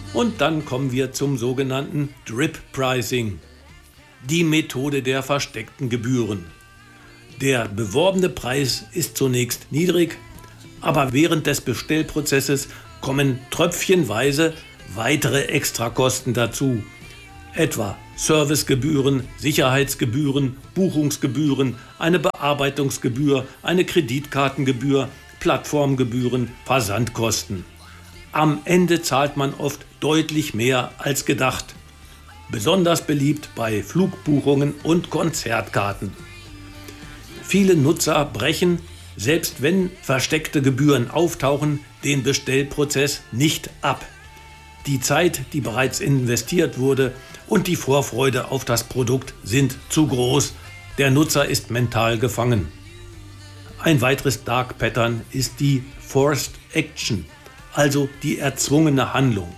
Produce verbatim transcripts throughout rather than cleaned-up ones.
Und dann kommen wir zum sogenannten Drip Pricing, die Methode der versteckten Gebühren. Der beworbene Preis ist zunächst niedrig, aber während des Bestellprozesses kommen tröpfchenweise weitere Extrakosten dazu, etwa Servicegebühren, Sicherheitsgebühren, Buchungsgebühren, eine Bearbeitungsgebühr, eine Kreditkartengebühr, Plattformgebühren, Versandkosten. Am Ende zahlt man oft deutlich mehr als gedacht. Besonders beliebt bei Flugbuchungen und Konzertkarten. Viele Nutzer brechen, selbst wenn versteckte Gebühren auftauchen, den Bestellprozess nicht ab. Die Zeit, die bereits investiert wurde, und die Vorfreude auf das Produkt sind zu groß. Der Nutzer ist mental gefangen. Ein weiteres Dark Pattern ist die Forced Action, also die erzwungene Handlung.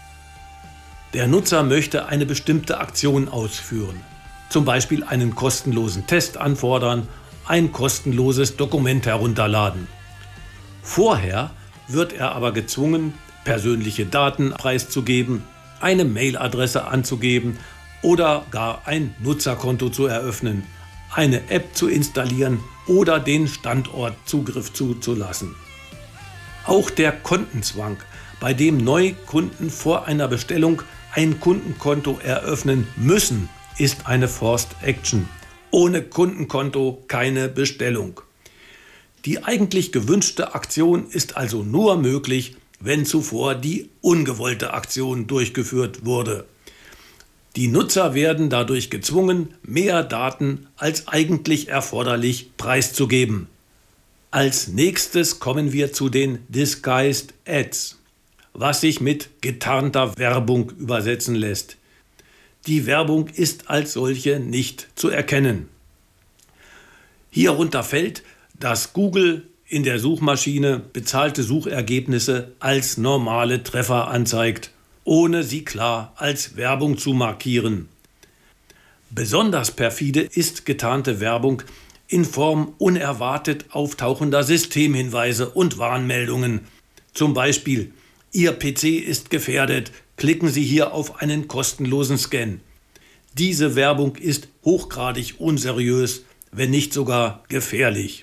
Der Nutzer möchte eine bestimmte Aktion ausführen, zum Beispiel einen kostenlosen Test anfordern, ein kostenloses Dokument herunterladen. Vorher wird er aber gezwungen, persönliche Daten preiszugeben, eine Mailadresse anzugeben oder gar ein Nutzerkonto zu eröffnen, eine App zu installieren oder den Standortzugriff zuzulassen. Auch der Kontenzwang, bei dem Neukunden vor einer Bestellung ein Kundenkonto eröffnen müssen, ist eine Forced Action. Ohne Kundenkonto keine Bestellung. Die eigentlich gewünschte Aktion ist also nur möglich, wenn zuvor die ungewollte Aktion durchgeführt wurde. Die Nutzer werden dadurch gezwungen, mehr Daten als eigentlich erforderlich preiszugeben. Als nächstes kommen wir zu den Disguised Ads, was sich mit getarnter Werbung übersetzen lässt. Die Werbung ist als solche nicht zu erkennen. Hierunter fällt, dass Google in der Suchmaschine bezahlte Suchergebnisse als normale Treffer anzeigt, ohne sie klar als Werbung zu markieren. Besonders perfide ist getarnte Werbung in Form unerwartet auftauchender Systemhinweise und Warnmeldungen. Zum Beispiel: Ihr P C ist gefährdet, klicken Sie hier auf einen kostenlosen Scan. Diese Werbung ist hochgradig unseriös, wenn nicht sogar gefährlich.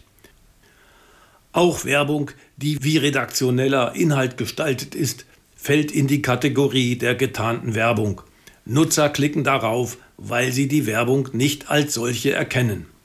Auch Werbung, die wie redaktioneller Inhalt gestaltet ist, fällt in die Kategorie der getarnten Werbung. Nutzer klicken darauf, weil sie die Werbung nicht als solche erkennen.